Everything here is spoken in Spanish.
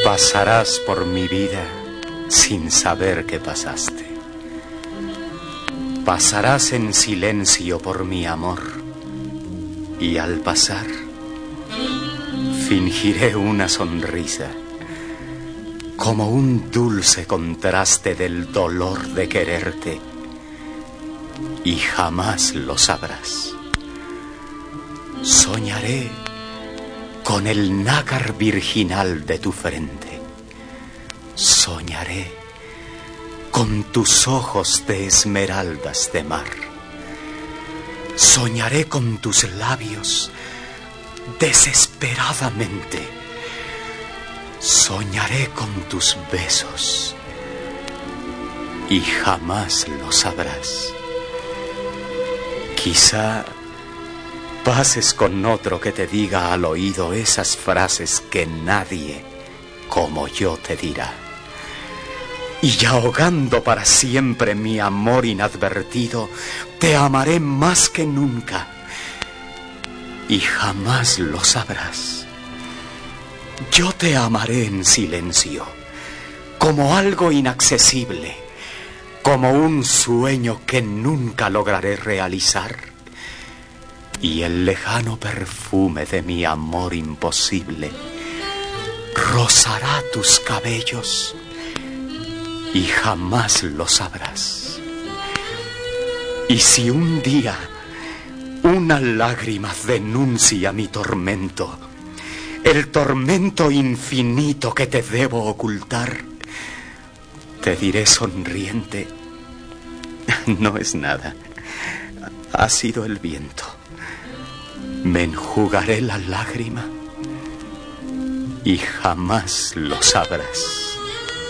Pasarás por mi vida sin saber que pasaste. Pasarás en silencio por mi amor. Y al pasar, fingiré una sonrisa, como un dulce contraste del dolor de quererte. Y jamás lo sabrás. Soñaré con el nácar virginal de tu frente. Soñaré con tus ojos de esmeraldas de mar. Soñaré con tus labios desesperadamente. Soñaré con tus besos y jamás lo sabrás. Quizá pases con otro que te diga al oído esas frases que nadie como yo te dirá. Y ahogando para siempre mi amor inadvertido, te amaré más que nunca. Y jamás lo sabrás. Yo te amaré en silencio, como algo inaccesible, como un sueño que nunca lograré realizar. Y el lejano perfume de mi amor imposible rozará tus cabellos y jamás lo sabrás. Y si un día una lágrima denuncia mi tormento, el tormento infinito que te debo ocultar, te diré sonriente: no es nada, ha sido el viento. Me enjugaré la lágrima y jamás lo sabrás.